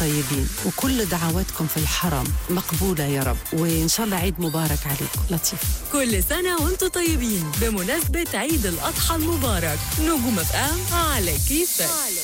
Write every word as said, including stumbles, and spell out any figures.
طيبين وكل دعواتكم في الحرم مقبولة يا رب، وإن شاء الله عيد مبارك عليكم لطيف. كل سنة وانتم طيبين بمناسبة عيد الأضحى المبارك. نجوم اف ام على كيفك.